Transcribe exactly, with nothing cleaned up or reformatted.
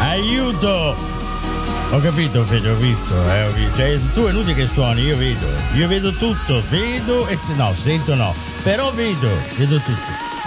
Aiuto! Ho capito, Fede, ho visto, eh, ho visto. Cioè, tu è inutile che suoni, io vedo. Io vedo tutto, vedo e se no, sento no. Però vedo, vedo tutto.